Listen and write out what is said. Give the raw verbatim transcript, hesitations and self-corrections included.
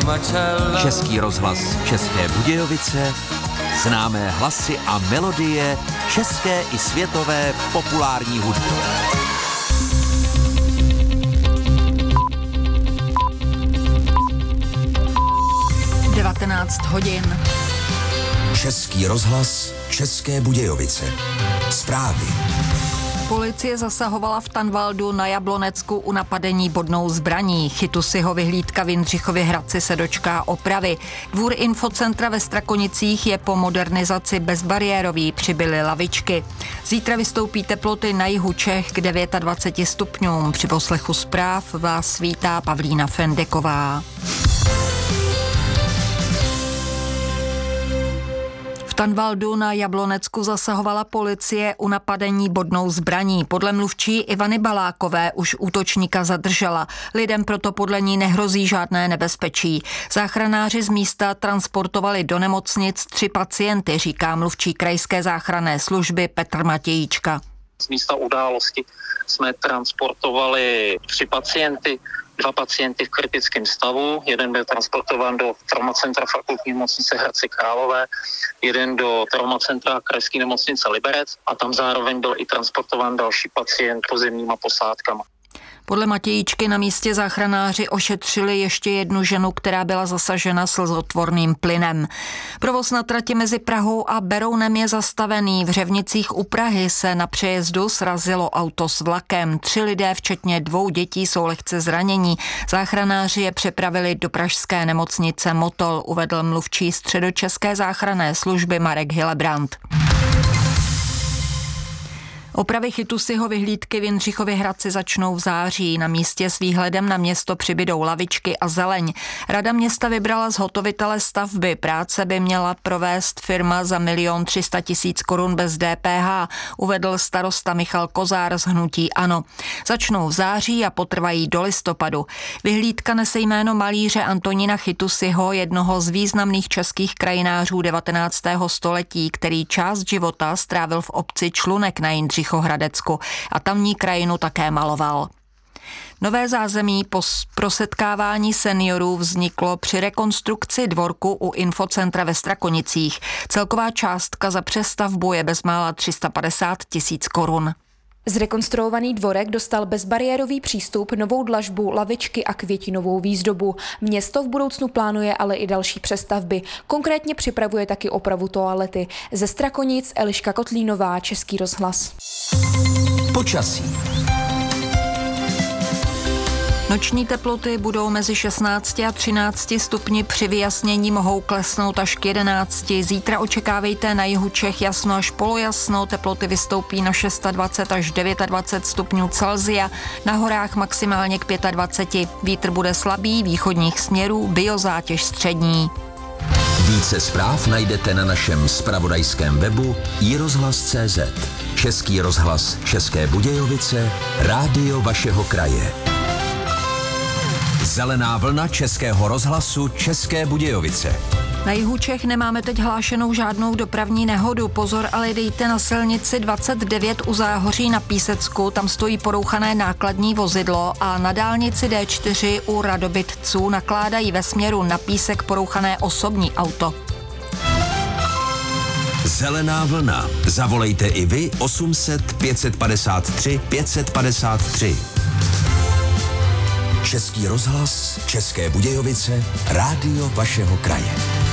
Český rozhlas České Budějovice, známé hlasy a melodie české i světové populární hudby. devatenáct hodin. Český rozhlas České Budějovice. Zprávy. Policie zasahovala v Tanvaldu na Jablonecku u napadení bodnou zbraní. Chytusiho vyhlídka v Jindřichově Hradci se dočká opravy. Dvůr infocentra ve Strakonicích je po modernizaci bezbariérový, přibyly lavičky. Zítra vystoupí teploty na jihu Čech k dvaceti devíti stupňům. Při poslechu zpráv vás vítá Pavlína Fendeková. V Tanvaldu na Jablonecku zasahovala policie u napadení bodnou zbraní. Podle mluvčí Ivany Balákové už útočníka zadržela. Lidem proto podle ní nehrozí žádné nebezpečí. Záchranáři z místa transportovali do nemocnic tři pacienty, říká mluvčí krajské záchranné služby Petr Matějíčka. Z místa události jsme transportovali tři pacienty, dva pacienty v kritickém stavu, jeden byl transportován do traumacentra fakultní nemocnice Hradci Králové, jeden do traumacentra krajské nemocnice Liberec a tam zároveň byl i transportován další pacient pozemníma posádkama. Podle Matějíčky na místě záchranáři ošetřili ještě jednu ženu, která byla zasažena slzotvorným plynem. Provoz na trati mezi Prahou a Berounem je zastavený. V Řevnicích u Prahy se na přejezdu srazilo auto s vlakem. Tři lidé, včetně dvou dětí, jsou lehce zranění. Záchranáři je přepravili do pražské nemocnice Motol, uvedl mluvčí středočeské záchranné služby Marek Hillebrand. Opravy Chytusiho vyhlídky v Jindřichově Hradci začnou v září. Na místě s výhledem na město přibydou lavičky a zeleň. Rada města vybrala zhotovitele stavby. Práce by měla provést firma za milion tři sta tisíc korun bez D P H, uvedl starosta Michal Kozár z hnutí ANO. Začnou v září a potrvají do listopadu. Vyhlídka nese jméno malíře Antonína Chytusiho, jednoho z významných českých krajinářů devatenáctého století, který část života strávil v obci Člunek na Jindřichově Hradecku a tamní krajinu také maloval. Nové zázemí pro setkávání seniorů vzniklo při rekonstrukci dvorku u infocentra ve Strakonicích. Celková částka za přestavbu je bezmála tři sta padesát tisíc korun. Zrekonstruovaný dvorek dostal bezbariérový přístup, novou dlažbu, lavičky a květinovou výzdobu. Město v budoucnu plánuje ale i další přestavby. Konkrétně připravuje taky opravu toalety. Ze Strakonic Eliška Kotlínová, Český rozhlas. Počasí. Noční teploty budou mezi šestnácti a třinácti stupni, při vyjasnění mohou klesnout až k jedenácti. Zítra očekávejte na jihu Čech jasno až polojasno, teploty vystoupí na dvacet šest až dvacet devět stupňů Celsia, na horách maximálně k dvaceti pěti. Vítr bude slabý, východních směrů, biozátěž střední. Více zpráv najdete na našem zpravodajském webu i rozhlas tečka cé zet. Český rozhlas České Budějovice, rádio vašeho kraje. Zelená vlna Českého rozhlasu České Budějovice. Na jihu Čech nemáme teď hlášenou žádnou dopravní nehodu. Pozor, ale dejte na silnici dvacet devět u Záhoří na Písecku, tam stojí porouchané nákladní vozidlo, a na dálnici D čtyři u Radobytců nakládají ve směru na Písek porouchané osobní auto. Zelená vlna. Zavolejte i vy osm set pět padesát tři pět padesát tři. Český rozhlas České Budějovice, rádio vašeho kraje.